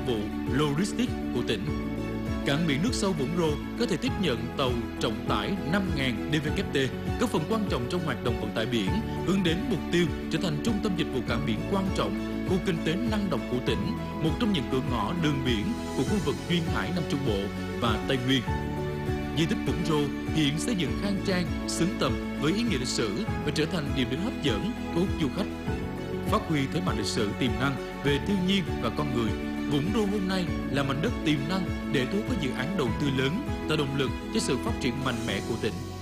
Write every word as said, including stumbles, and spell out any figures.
vụ logistics của tỉnh. Cảng biển nước sâu Vũng Rô có thể tiếp nhận tàu trọng tải năm nghìn đê vê kép tê, góp phần quan trọng trong hoạt động vận tải biển, hướng đến mục tiêu trở thành trung tâm dịch vụ cảng biển quan trọng, khu kinh tế năng động của tỉnh, một trong những cửa ngõ đường biển của khu vực duyên hải Nam Trung Bộ và Tây Nguyên. Di tích Vũng Rô hiện xây dựng khang trang, xứng tầm với ý nghĩa lịch sử và trở thành điểm đến hấp dẫn, thu hút du khách. Phát huy thế mạnh lịch sử, tiềm năng về thiên nhiên và con người, Vũng Rô hôm nay là mảnh đất tiềm năng để thu hút các dự án đầu tư lớn, tạo động lực cho sự phát triển mạnh mẽ của tỉnh.